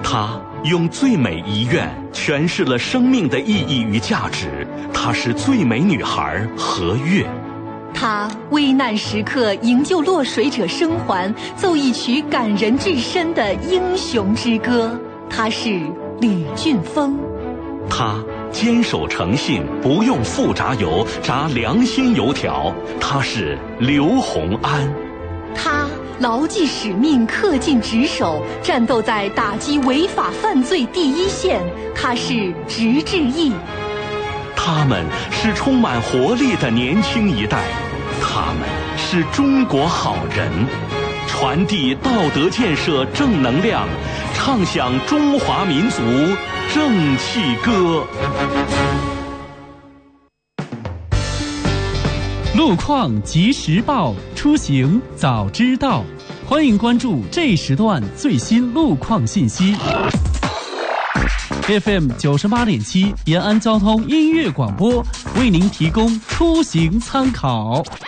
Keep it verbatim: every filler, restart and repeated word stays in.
他用最美遗愿诠释了生命的意义与价值。她是最美女孩何月。 他危难时刻营救落水者生还，奏一曲感人至深的英雄之歌。他是吕俊峰。 他坚守诚信，不用复炸油，炸良心油条。他是刘洪安。 他牢记使命，恪尽职守，战斗在打击违法犯罪第一线。他是直志毅。 他们是充满活力的年轻一代，他们是中国好人，传递道德建设正能量，唱响中华民族正气歌。 路况及时报，出行早知道。欢迎关注这时段最新路况信息。F M 九十八点七，延安交通音乐广播为您提供出行参考。